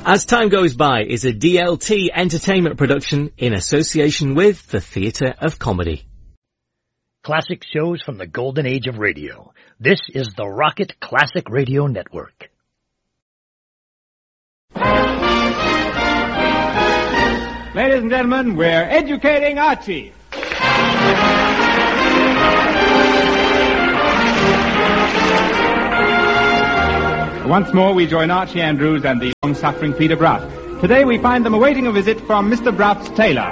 As Time Goes By is a DLT entertainment production in association with the Theatre of Comedy. Classic shows from the golden age of radio. This is the Rocket Classic Radio Network. Ladies and gentlemen, we're educating Archie. Once more, we join Archie Andrews and the long-suffering Peter Brough. Today, we find them awaiting a visit from Mr. Brough's tailor.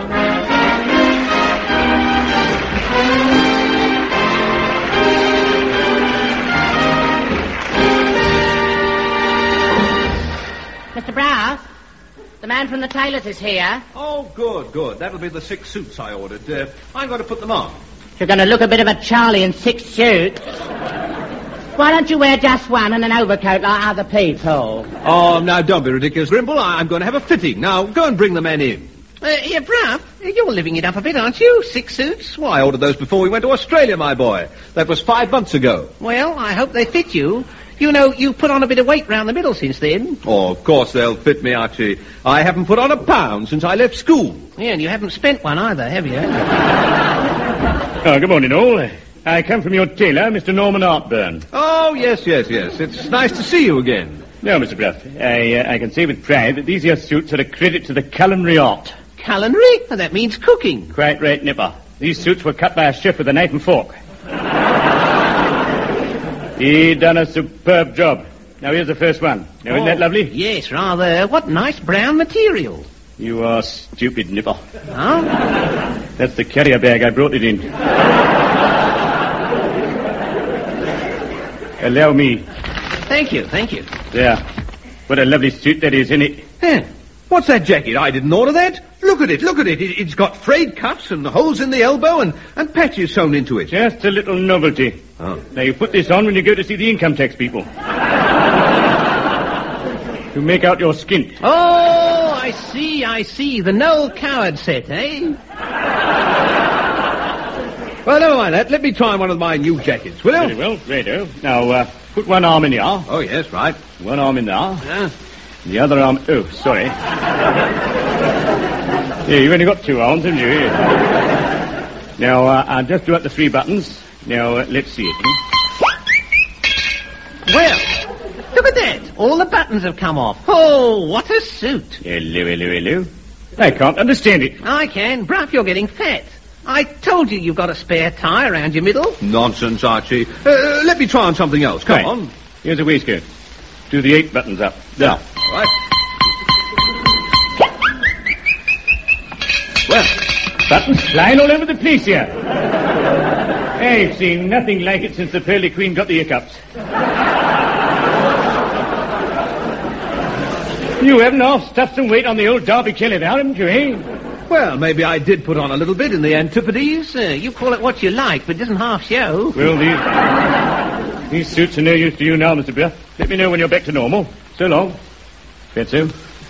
Mr. Brough, the man from the tailor's is here. Oh, good. That'll be the 6 suits I ordered. I'm going to put them on. You're going to look a bit of a Charlie in 6 suits. Why don't you wear just one and an overcoat like other people? Oh, now, don't be ridiculous, Grimble. I'm going to have a fitting. Now, go and bring the men in. Here, Brough, you're living it up a bit, aren't you? 6 suits? Well, I ordered those before we went to Australia, my boy. That was 5 months ago. Well, I hope they fit you. You know, you put on a bit of weight round the middle since then. Oh, of course they'll fit me, Archie. I haven't put on a pound since I left school. Yeah, and you haven't spent one either, have you? Oh, good morning, all. I come from your tailor, Mr. Norman Artburn. Oh, yes. It's nice to see you again. No, Mr. Brough, I can say with pride that these here suits are a credit to the culinary art. Culinary? Oh, that means cooking. Quite right, Nipper. These suits were cut by a chef with a knife and fork. He done a superb job. Now, here's the first one. Now, isn't that lovely? Yes, rather. What nice brown material. You are stupid, Nipper. Huh? That's the carrier bag I brought it in. Allow me. Thank you. There. What a lovely suit that is, isn't it? What's that jacket? I didn't order that. Look at it. It's got frayed cuffs and holes in the elbow and patches sewn into it. Just a little novelty. Oh. Now, you put this on when you go to see the income tax people. To make out your skint. Oh, I see. The Noel Coward set, eh? Well, never mind that. Let me try on one of my new jackets, will you? Very well, righto. Now, put one arm in here. Oh, yes, right. One arm in there. Yeah. The other arm... Oh, sorry. Yeah, you've only got 2 arms, haven't you? Now, I'll just do up the 3 buttons. Now, let's see it. Well, look at that. All the buttons have come off. Oh, what a suit. Hello. I can't understand it. I can. Brough, you're getting fat. I told you you've got a spare tie around your middle. Nonsense, Archie. Let me try on something else. Come on. Here's a waistcoat. Do the 8 buttons up. There. All right. Well, buttons flying all over the place here. I've seen nothing like it since the Pearly Queen got the hiccups. You haven't half stuffed some weight on the old Derby Kelly there, haven't you, eh? Well, maybe I did put on a little bit in the Antipodes. You call it what you like, but it doesn't half show. Well, these suits are no use to you now, Mr. Brough. Let me know when you're back to normal. So long. Fatso.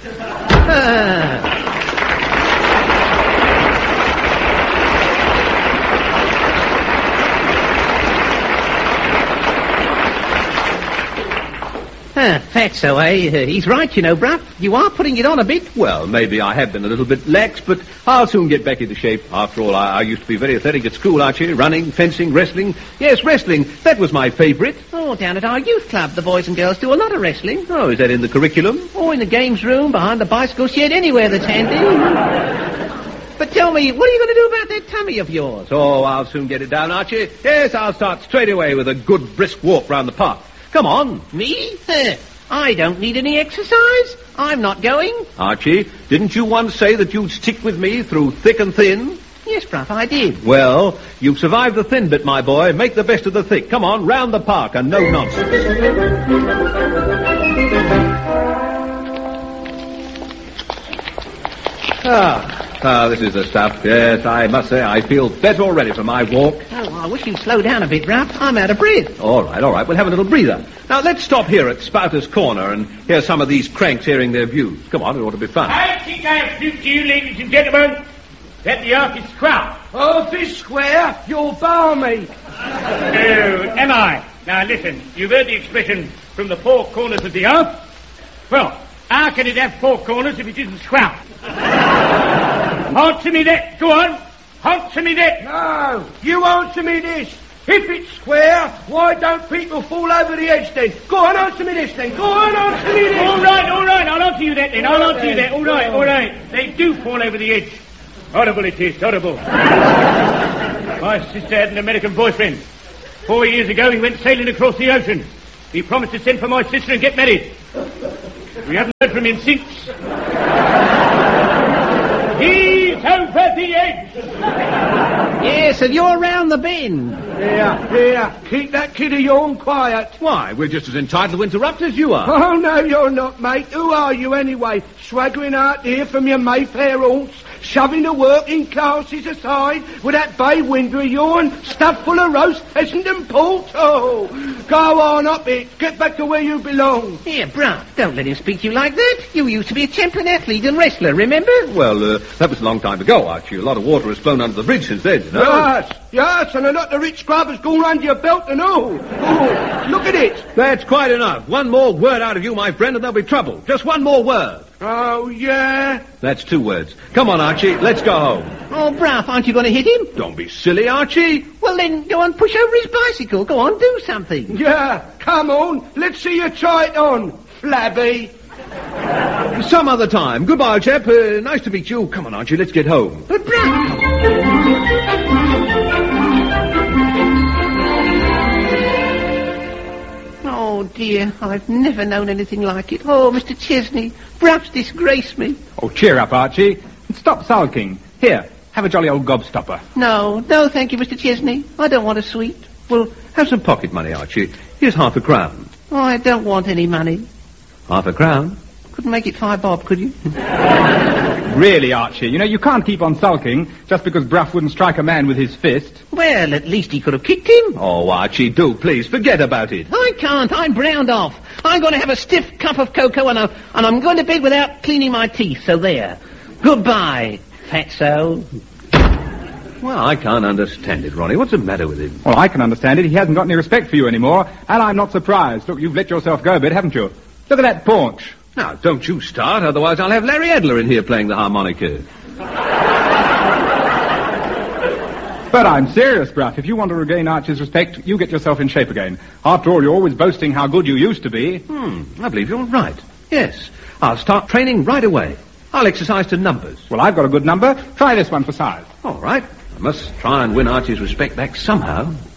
Fatso, eh? He's right, you know, Brough. You are putting it on a bit. Well, maybe I have been a little bit lax, but I'll soon get back into shape. After all, I used to be very athletic at school, Archie. Running, fencing, wrestling. Yes, wrestling. That was my favourite. Oh, down at our youth club, the boys and girls do a lot of wrestling. Oh, is that in the curriculum? Oh, in the games room, behind the bicycle shed, anywhere that's handy. But tell me, what are you going to do about that tummy of yours? Oh, I'll soon get it down, Archie. Yes, I'll start straight away with a good brisk walk round the park. Come on. Me? I don't need any exercise. I'm not going. Archie, didn't you once say that you'd stick with me through thick and thin? Yes, Brough, I did. Well, you've survived the thin bit, my boy. Make the best of the thick. Come on, round the park and no nonsense. This is the stuff. Yes, I must say I feel better already for my walk. Oh, I wish you'd slow down a bit, Brough. I'm out of breath. All right. We'll have a little breather. Now, let's stop here at Spouter's Corner and hear some of these cranks airing their views. Come on, it ought to be fun. I think I have proved to you, ladies and gentlemen, that the earth is square. Oh, this square, you're balmy. Oh, am I? Now, listen, you've heard the expression, from the 4 corners of the earth. Well, How can it have four corners if it isn't square? Answer me that. Go on. Answer me that. No, you answer me this. If it's square, why don't people fall over the edge then? Go on, answer me this then. Go on, answer me this. All right. I'll answer you that then. I'll answer you that. All right. They do fall over the edge. Horrible it is, horrible. My sister had an American boyfriend. 4 years ago, he went sailing across the ocean. He promised to send for my sister and get married. We haven't heard from him since. He's over the edge. Yes, and you're round the bend. Here, keep that kid of yourn quiet. Why, we're just as entitled to interrupt as you are. Oh, no, you're not, mate. Who are you, anyway? Swaggering out here from your Mayfair haunts, shoving the working classes aside with that bay window of yourn stuffed full of roast pheasant and port. Oh, go on up it. Get back to where you belong. Here, Bruff, don't let him speak to you like that. You used to be a champion athlete and wrestler, remember? Well, that was a long time ago, Archie. A lot of water has flown under the bridge since then, you know? Yes, and a lot of rich scrub has gone under your belt and all. Oh, look at it. That's quite enough. One more word out of you, my friend, and there'll be trouble. Just one more word. Oh, yeah? That's 2 words. Come on, Archie, let's go home. Oh, Bruff, aren't you going to hit him? Don't be silly, Archie. Well, then, go on, push over his bicycle. Go on, do something. Yeah, come on. Let's see you try it on, flabby. Some other time. Goodbye, chap. Nice to meet you. Come on, Archie, let's get home. But, Bruff... Oh, dear, I've never known anything like it. Oh, Mr. Chesney, Bruff's disgraced me. Oh, cheer up, Archie. And stop sulking. Here, have a jolly old gobstopper. No, thank you, Mr. Chesney. I don't want a sweet. Well, have some pocket money, Archie. Here's half a crown. Oh, I don't want any money. Half a crown? Couldn't make it 5 bob, could you? Really, Archie, you know, you can't keep on sulking just because Bruff wouldn't strike a man with his fist. Well, at least he could have kicked him. Oh, Archie, do, please, forget about it. I can't. I'm browned off. I'm going to have a stiff cup of cocoa and I'm going to bed without cleaning my teeth, so there. Goodbye, fatso. Well, I can't understand it, Ronnie. What's the matter with him? Well, I can understand it. He hasn't got any respect for you anymore, and I'm not surprised. Look, you've let yourself go a bit, haven't you? Look at that paunch. Now, don't you start, otherwise I'll have Larry Adler in here playing the harmonica. But I'm serious, Bruff. If you want to regain Archie's respect, you get yourself in shape again. After all, you're always boasting how good you used to be. I believe you're right. Yes. I'll start training right away. I'll exercise to numbers. Well, I've got a good number. Try this one for size. All right. I must try and win Archie's respect back somehow.